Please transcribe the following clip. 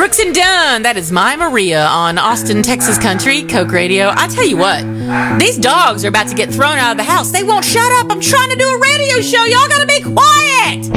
Brooks and Dunn, that is My Maria on Austin, Texas Country, Coke Radio. I tell you what, these dogs are about to get thrown out of the house. They won't shut up. I'm trying to do a radio show. Y'all gotta be quiet.